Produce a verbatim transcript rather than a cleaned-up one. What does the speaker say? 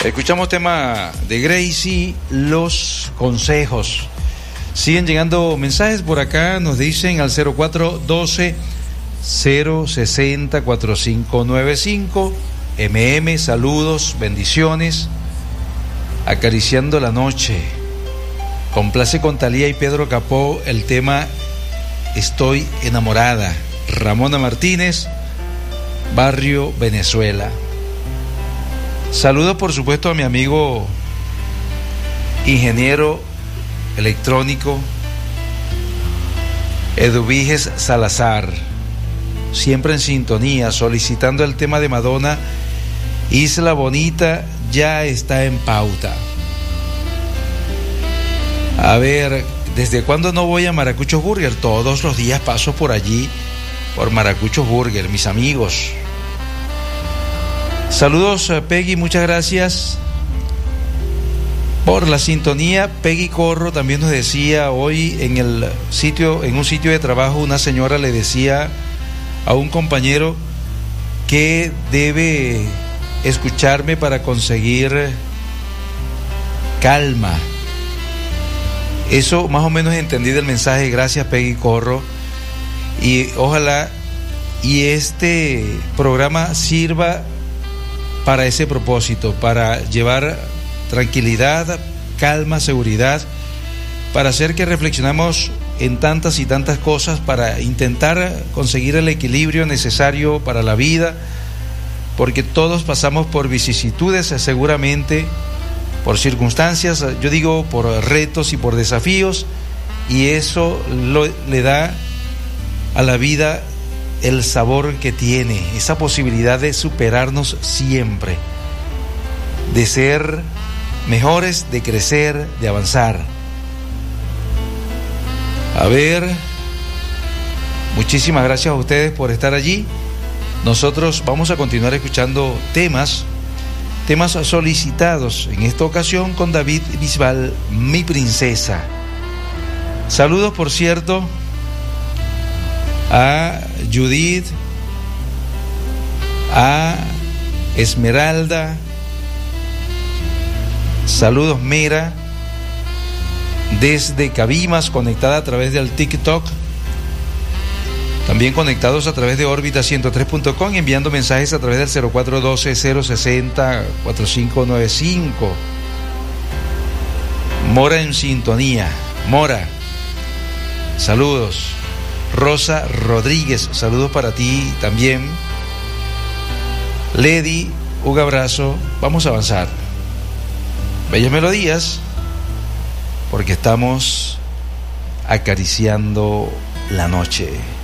Escuchamos tema de Gracie, Los Consejos. Siguen llegando mensajes por acá, nos dicen al cero cuatro doce, cero sesenta, cuarenta y cinco noventa y cinco. M M, saludos, bendiciones. Acariciando la noche. Complace con Talía y Pedro Capó el tema Estoy enamorada. Ramona Martínez, Barrio Venezuela. Saludos por supuesto a mi amigo ingeniero electrónico Eduviges Salazar, siempre en sintonía, solicitando el tema de Madonna, Isla Bonita, ya está en pauta. A ver, ¿desde cuándo no voy a Maracuchos Burger? Todos los días paso por allí, por Maracuchos Burger, mis amigos. Saludos a Peggy, muchas gracias por la sintonía. Peggy Corro también nos decía hoy en el sitio, en un sitio de trabajo, una señora le decía a un compañero que debe escucharme para conseguir calma. Eso más o menos entendí del mensaje. Gracias, Peggy Corro, y ojalá y este programa sirva para ese propósito, para llevar tranquilidad, calma, seguridad, para hacer que reflexionemos en tantas y tantas cosas, para intentar conseguir el equilibrio necesario para la vida, porque todos pasamos por vicisitudes, seguramente por circunstancias, yo digo por retos y por desafíos, y eso lo, le da a la vida el sabor que tiene, esa posibilidad de superarnos siempre, de ser mejores, de crecer, de avanzar. A ver, muchísimas gracias a ustedes por estar allí. Nosotros vamos a continuar escuchando temas, temas solicitados, en esta ocasión con David Bisbal, Mi Princesa. Saludos, por cierto, a Judith, a Esmeralda, saludos Mera, desde Cabimas, conectada a través del TikTok, también conectados a través de órbita ciento tres punto com, enviando mensajes a través del cero cuatro doce, cero sesenta, cuarenta y cinco noventa y cinco. Mora en sintonía. Mora, saludos. Rosa Rodríguez, saludos para ti también. Lady, un abrazo. Vamos a avanzar. Bellas melodías, porque estamos acariciando la noche.